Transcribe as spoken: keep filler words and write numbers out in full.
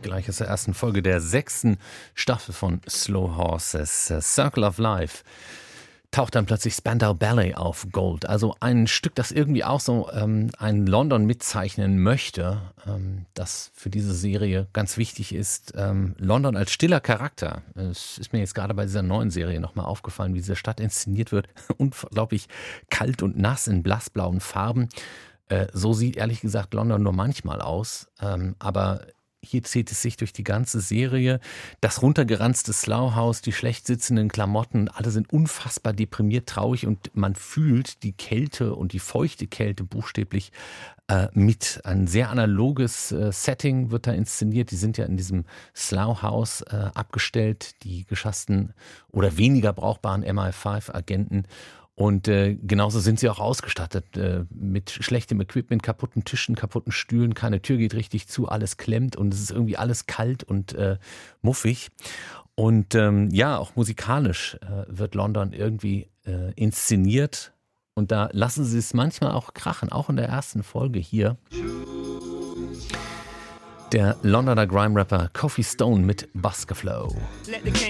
Gleich aus der ersten Folge der sechsten Staffel von Slow Horses. Circle of Life taucht dann plötzlich Spandau Ballet auf Gold. Also ein Stück, das irgendwie auch so ähm, ein London mitzeichnen möchte, ähm, das für diese Serie ganz wichtig ist. Ähm, London als stiller Charakter. Es ist mir jetzt gerade bei dieser neuen Serie nochmal aufgefallen, wie diese Stadt inszeniert wird. Unglaublich kalt und nass in blassblauen Farben. Äh, so sieht ehrlich gesagt London nur manchmal aus. Ähm, aber hier zieht es sich durch die ganze Serie. Das runtergeranzte Slough House, die schlecht sitzenden Klamotten, alle sind unfassbar deprimiert, traurig und man fühlt die Kälte und die feuchte Kälte buchstäblich äh, mit. Ein sehr analoges äh, Setting wird da inszeniert. Die sind ja in diesem Slough House äh, abgestellt, die geschassten oder weniger brauchbaren M I fünf Agenten. Und äh, genauso sind sie auch ausgestattet äh, mit schlechtem Equipment, kaputten Tischen, kaputten Stühlen, keine Tür geht richtig zu, alles klemmt und es ist irgendwie alles kalt und äh, muffig. Und ähm, ja, auch musikalisch äh, wird London irgendwie äh, inszeniert und da lassen sie es manchmal auch krachen, auch in der ersten Folge hier. Der Londoner Grime-Rapper Kofi Stone mit Busker Flow.